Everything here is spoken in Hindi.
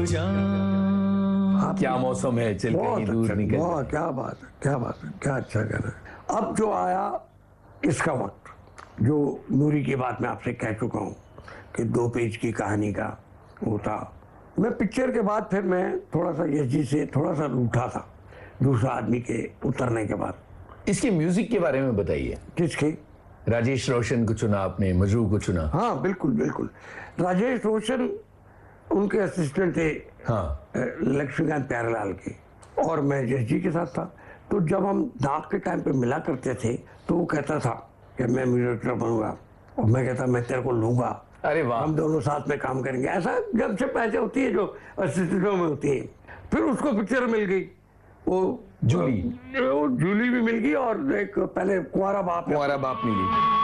क्या मौसम है, चल कहीं दूर निकल। बहुत, क्या बात है, क्या बात है, क्या अच्छा गाना है। अब जो आया इसका वक्त, जो नूरी की बात मैं आपसे कह चुका हूँ कि 2 पेज की कहानी का वो था। मैं पिक्चर के बाद फिर मैं थोड़ा सा यश जी से थोड़ा सा रूठा था, दूसरा आदमी के उतरने के बाद। इसके म्यूजिक के बारे में बताइए। किसके? राजेश रोशन को चुना आपने, मजरू को चुना। हाँ बिल्कुल बिल्कुल। राजेश रोशन उनके असिस्टेंट थे, हाँ, लक्ष्मीकांत प्यारेलाल के, और मैं यश जी के साथ था। तो जब हम दाग के टाइम पे मिला करते थे तो वो कहता था कि मैं म्यूजिक डायरेक्टर बनूंगा, और मैं कहता मैं तेरे को लूंगा, अरे वाह, हम दोनों साथ में काम करेंगे। ऐसा जब से पैसे होती है जो असिस्टेंटों में होती है। फिर उसको पिक्चर मिल गई, वो जूली भी मिल गई, और एक पहले कुंवारा बाप मिली।